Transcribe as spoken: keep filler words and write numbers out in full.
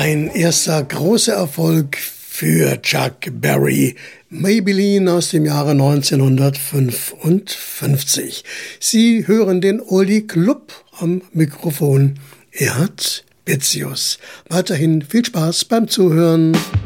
Ein erster großer Erfolg für Chuck Berry. Maybelline aus dem Jahre neunzehnhundertfünfundfünfzig. Sie hören den Uli Club am Mikrofon. Er hat Bezius. Weiterhin viel Spaß beim Zuhören.